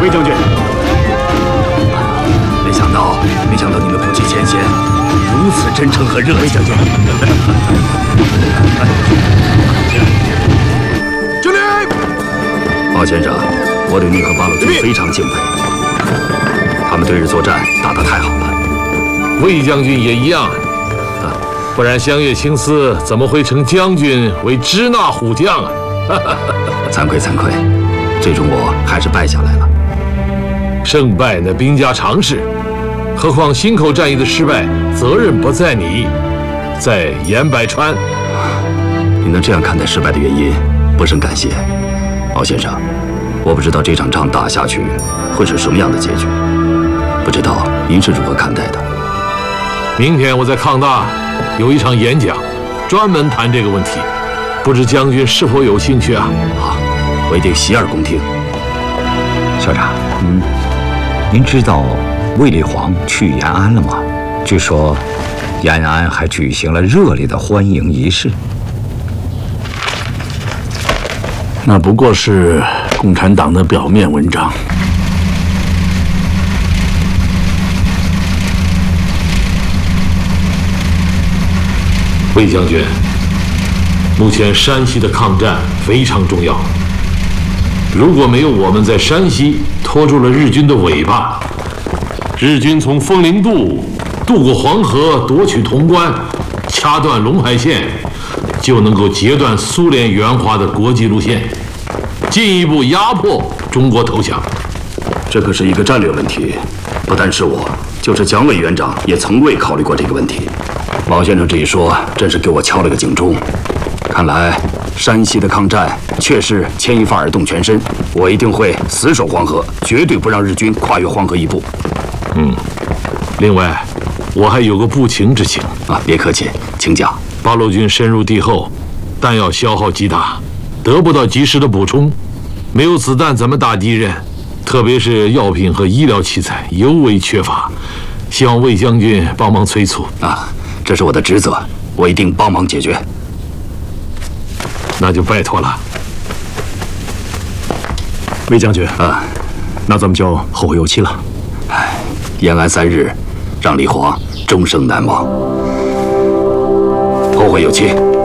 魏将军， 没想到你们夫妻前嫌如此真诚和热情。魏将军， 敬礼！ 包先生，我对您和八路军非常敬佩，他们对日作战打得太好了。 魏将军也一样，不然湘粤清司怎么会称将军为支那虎将啊？ 惭愧，最终我还是败下来了。 胜败那兵家常事，何况忻口战役的失败，责任不在你，在严百川。 你能这样看待失败的原因，不胜感谢。包先生，我不知道这场仗打下去会是什么样的结局，不知道您是如何看待的。 明天我在抗大有一场演讲，专门谈这个问题，不知将军是否有兴趣啊？ 好，我一定洗耳恭听。 校长，您知道卫立煌去延安了吗？据说延安还举行了热烈的欢迎仪式。 那不过是共产党的表面文章。 魏将军，目前山西的抗战非常重要。如果没有我们在山西拖住了日军的尾巴，日军从枫林渡渡过黄河，夺取潼关，掐断陇海线，就能够截断苏联援华的国际路线，进一步压迫中国投降。 这可是一个战略问题，不单是我，就是蒋委员长也从未考虑过这个问题。毛先生这一说，真是给我敲了个警钟。看来山西的抗战确是牵一发而动全身，我一定会死守黄河，绝对不让日军跨越黄河一步。 另外，我还有个不情之请啊，别客气，请讲。 八路军深入敌后，弹药消耗极大，得不到及时的补充，没有子弹怎么打敌人？特别是药品和医疗器材尤为缺乏，希望魏将军帮忙催促啊。这是我的职责，我一定帮忙解决。 那就拜托了， 魏将军啊， 那咱们就后会有期了。 延安3日，让李煌终生难忘。后会有期。